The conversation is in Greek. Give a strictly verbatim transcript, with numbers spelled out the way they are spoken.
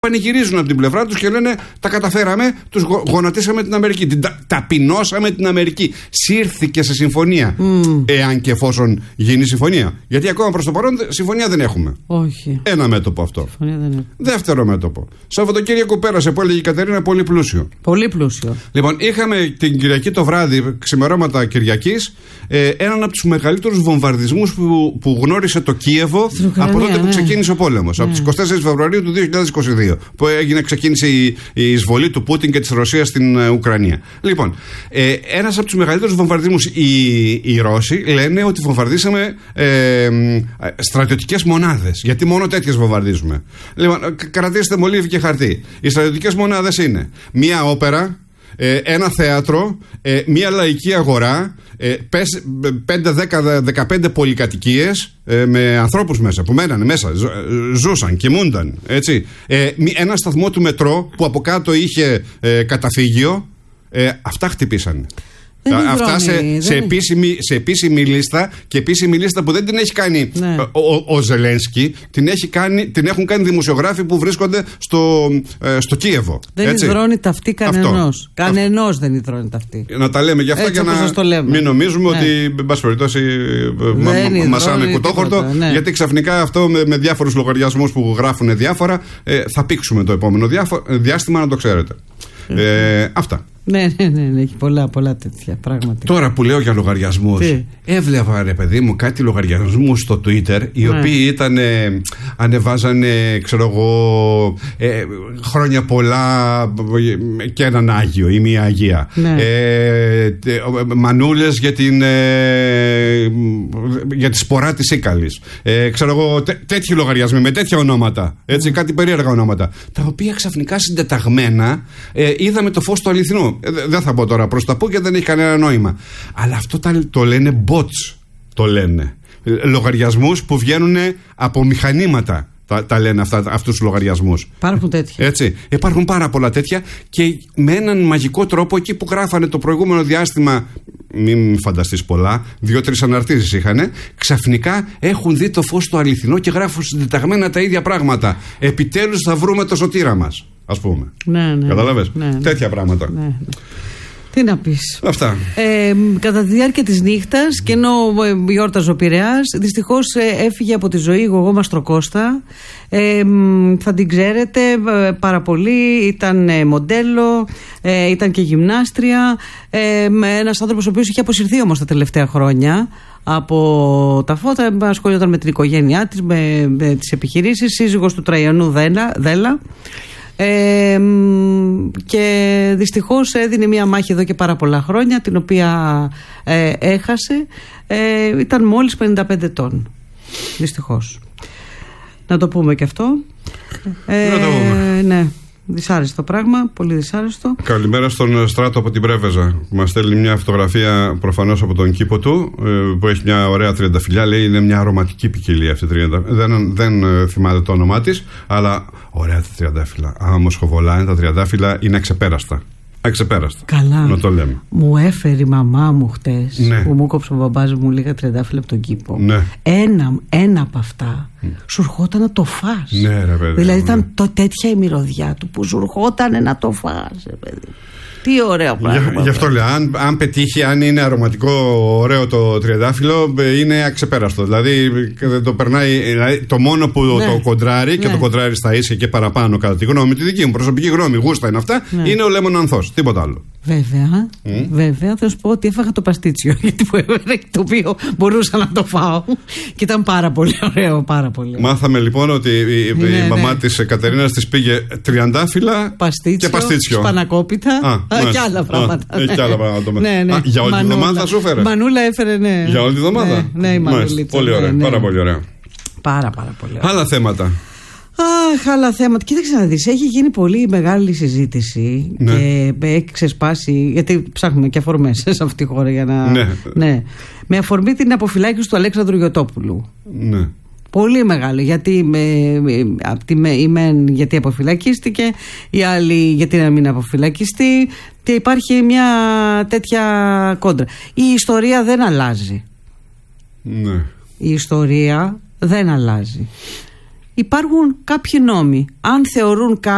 πανηγυρίζουν από την πλευρά τους και λένε τα καταφέραμε, τους γο, γονατίσαμε την Αμερική, την, τα, ταπεινώσαμε την Αμερική. Σύρθηκε σε συμφωνία. Mm. Εάν και εφόσον γίνει συμφωνία. Γιατί ακόμα προς το παρόν συμφωνία δεν έχουμε. Όχι. Ένα μέτωπο αυτό. Συμφωνία δεν έχουμε. Δεύτερο μέτωπο. Σαββατοκύριακο πέρασε που έλεγε η Κατερίνα πολύ πλούσιο. Πολύ πλούσιο. Λοιπόν, είχαμε την Κυριακή το βράδυ, ξημερώματα Κυριακής, ε, έναν από τους μεγαλύτερους βομβαρδισμούς που, που γνώρισε το Κίεβο από τότε που ναι. ξεκίνησε ο πόλεμος. Ναι. Από τις εικοστή τέταρτη Φεβρουαρίου του δύο χιλιάδες είκοσι δύο. Που έγινε, ξεκίνησε η, η εισβολή του Πούτιν και της Ρωσίας στην ε, Ουκρανία. Λοιπόν, ε, ένας από τους μεγαλύτερους βομβαρδισμούς, οι, οι Ρώσοι λένε ότι βομβαρδίσαμε ε, στρατιωτικές μονάδες. Γιατί μόνο τέτοιες βομβαρδίζουμε. Λοιπόν, κρατήστε μολύβι και χαρτί. Οι στρατιωτικές μονάδες είναι μία όπερα, ε, ένα θέατρο, ε, μία λαϊκή αγορά, ε, πέντε δέκα δεκαπέντε πολυκατοικίες ε, με ανθρώπους μέσα που μένανε μέσα, ζ, ζούσαν, κοιμούνταν, έτσι. Ε, ένα σταθμό του μετρό που από κάτω είχε ε, καταφύγιο, ε, αυτά χτυπήσανε. Αυτά σε, σε, επίσημη, σε επίσημη λίστα, και επίσημη λίστα που δεν την έχει κάνει ναι. ο, ο Ζελένσκι, την, έχει κάνει, την έχουν κάνει δημοσιογράφοι που βρίσκονται στο, ε, στο Κίεβο. Δεν έτσι. υδρώνει ταυτή κανενός. Κανενός δεν υδρώνει ταυτή. Να τα λέμε για αυτά έτσι, για να μην νομίζουμε ναι. ότι εν πάση περιπτώσει μα, μασάμε κουτόχορτο, ναι. γιατί ξαφνικά αυτό με, με διάφορους λογαριασμούς που γράφουν διάφορα ε, θα πήξουμε το επόμενο διάφο, διάστημα, να το ξέρετε. Ε, αυτά. Ναι, ναι, ναι, ναι, έχει πολλά, πολλά τέτοια πράγματα. Τώρα που λέω για λογαριασμούς, έβλεπα ρε παιδί μου κάτι λογαριασμούς στο Twitter, οι ναι. οποίοι ήταν, ε, ανεβάζανε, ξέρω εγώ, ε, χρόνια πολλά και έναν Άγιο ή μία Αγία. Ναι. Ε, ε, μανούλες για την ε, για τη σπορά της Ίκαλης. Ε, ξέρω εγώ, τέ, τέτοιοι λογαριασμοί με τέτοια ονόματα. Έτσι, ναι. κάτι περίεργα ονόματα. Τα οποία ξαφνικά συντεταγμένα ε, είδαμε το φως του αληθινού. Δεν θα πω τώρα προς τα πού και δεν έχει κανένα νόημα. Αλλά αυτό το λένε bots. Το λένε. Λογαριασμούς που βγαίνουν από μηχανήματα. Τα, τα λένε αυτά, αυτούς τους λογαριασμούς. Υπάρχουν τέτοια. Έτσι. Υπάρχουν πάρα πολλά τέτοια και με έναν μαγικό τρόπο εκεί που γράφανε το προηγούμενο διάστημα, μην φανταστείς πολλά, δύο-τρεις αναρτήσεις είχανε, ξαφνικά έχουν δει το φως του αληθινό και γράφουν συντεταγμένα τα ίδια πράγματα. Επιτέλους θα βρούμε το σωτήρα μας, ας πούμε. Ναι, ναι. Καταλαβες. Ναι, ναι. Τέτοια πράγματα. Ναι, ναι. Τι να πεις. Αυτά. Ε, κατά τη διάρκεια της νύχτας και ενώ γιόρταζε ο Πειραιάς, δυστυχώς ε, έφυγε από τη ζωή η Γογό Μαστροκώστα. Ε, θα την ξέρετε ε, πάρα πολύ. Ήταν ε, μοντέλο, ε, ήταν και γυμνάστρια. Ε, ένας άνθρωπος ο οποίος είχε αποσυρθεί όμως τα τελευταία χρόνια από τα φώτα, ασχολιόταν με την οικογένειά της, με, με τις επιχειρήσεις, σύζυγος του Τραϊανού Δέλα. Δέλα. Ε, και δυστυχώς έδινε μια μάχη εδώ και πάρα πολλά χρόνια, την οποία ε, έχασε. ε, ήταν μόλις πενήντα πέντε ετών, δυστυχώς, να το πούμε και αυτό. ε, να το πούμε. Ναι, δυσάρεστο πράγμα, πολύ δυσάρεστο. Καλημέρα στον Στράτο από την Πρέβεζα. Μας στέλνει μια φωτογραφία προφανώς από τον κήπο του, που έχει μια ωραία τριανταφυλλιά. Λέει είναι μια αρωματική ποικιλία αυτή η τριανταφυλλιά. Δεν, δεν θυμάται το όνομά της, αλλά ωραία τα τριαντάφυλλα. Άμα μοσχοβολάνε τα τριαντάφυλλα είναι αξεπέραστα. Αξεπέραστα. Καλά. Να το λέμε. Μου έφερε η μαμά μου χτες, ναι. που μου κόψε ο μπαμπάς μου λίγα τριαντάφυλλα από τον κήπο. Ναι. Ένα, ένα από αυτά mm. σου ερχόταν να το φας. Ναι, ρε παιδί. Δηλαδή ήταν ναι. το, τέτοια η μυρωδιά του που σου ερχόταν να το φας, ρε παιδί. Τι ωραίο πράγμα. Γι' αυτό λέω, αν, αν πετύχει, αν είναι αρωματικό, ωραίο το τριαντάφυλλο, είναι αξεπέραστο. Δηλαδή το περνάει, δηλαδή, το μόνο που ναι. το κοντράρει, και ναι. το κοντράρει στα ίσια και παραπάνω, κατά τη γνώμη, τη δική μου προσωπική γνώμη, γούστα είναι αυτά, ναι. είναι ο Λέμον Ανθός. Τίποτα άλλο. Βέβαια, mm. βέβαια, θα σου πω ότι έφαγα το παστίτσιο, γιατί το οποίο μπορούσα να το φάω και ήταν πάρα πολύ ωραίο, πάρα πολύ. Μάθαμε λοιπόν ότι η, ναι, η ναι. μαμά της Κατερίνας της πήγε τριαντάφυλλα παστίτσιο, και παστίτσιο. Σπανακόπιτα. Α, Α, και άλλα πράγματα. Α, ναι. και άλλα πράγματα. Ναι, ναι. Α, για όλη Μανούλα. τη εβδομάδα σου έφερε. Μανούλα έφερε, ναι. Για όλη τη εβδομάδα. Ναι, ναι, η Μανούλητσα. Πολύ ωραία. Ναι. Πάρα πολύ ωραία. Πάρα, πάρα πολύ ωραία. Άλλα θέματα. Αχ, άλλα θέματα. Κοίταξε να δεις, έχει γίνει πολύ μεγάλη συζήτηση, ναι. και έχει ξεσπάσει, γιατί ψάχνουμε και αφορμές σε αυτή τη χώρα για να... Ναι. ναι. Με αφορμή την αποφυλάκηση του Αλέξανδρου Γιωτόπουλου. Ναι. Πολύ μεγάλο, γιατί, με, από τη, η μεν γιατί αποφυλακίστηκε, η άλλη γιατί να μην αποφυλακιστεί, και υπάρχει μια τέτοια κόντρα. Η ιστορία δεν αλλάζει. Ναι. Η ιστορία δεν αλλάζει. Υπάρχουν κάποιοι νόμοι. Αν θεωρούν κάποιοι